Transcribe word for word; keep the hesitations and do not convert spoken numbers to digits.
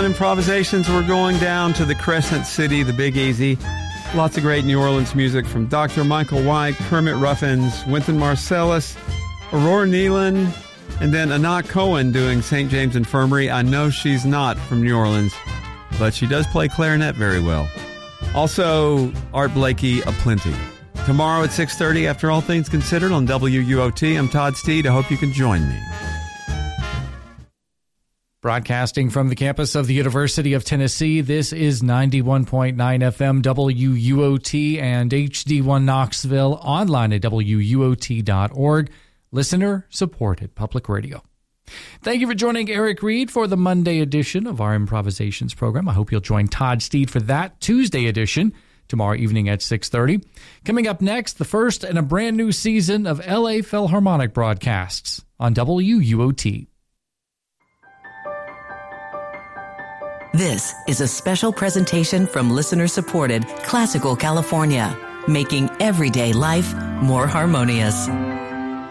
on Improvisations, we're going down to the Crescent City, the Big Easy. Lots of great New Orleans music from Doctor Michael White, Kermit Ruffins, Wynton Marsalis, Aurora Nealon, and then Anat Cohen doing Saint James Infirmary. I know she's not from New Orleans, but she does play clarinet very well. Also, Art Blakey aplenty. Tomorrow at six thirty, After All Things Considered on W U O T. I'm Todd Steed. I hope you can join me. Broadcasting from the campus of the University of Tennessee, this is ninety-one point nine F M W U O T and H D one Knoxville, online at W U O T dot org. Listener-supported public radio. Thank you for joining Eric Reed for the Monday edition of our Improvisations program. I hope you'll join Todd Steed for that Tuesday edition tomorrow evening at six thirty. Coming up next, the first in a brand new season of L A Philharmonic broadcasts on W U O T. This is a special presentation from listener-supported Classical California, making everyday life more harmonious.